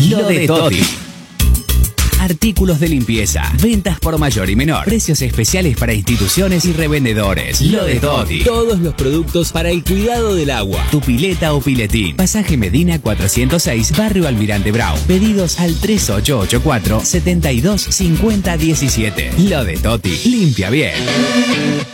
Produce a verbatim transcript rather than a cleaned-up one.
Lo de Toti. Artículos de limpieza, ventas por mayor y menor, precios especiales para instituciones y revendedores. Lo de Toti. Todos los productos para el cuidado del agua. Tu pileta o piletín. Pasaje Medina cuatrocientos seis, Barrio Almirante Brown. Pedidos al tres ocho ocho cuatro, siete dos cinco cero uno siete. Lo de Toti. Limpia bien.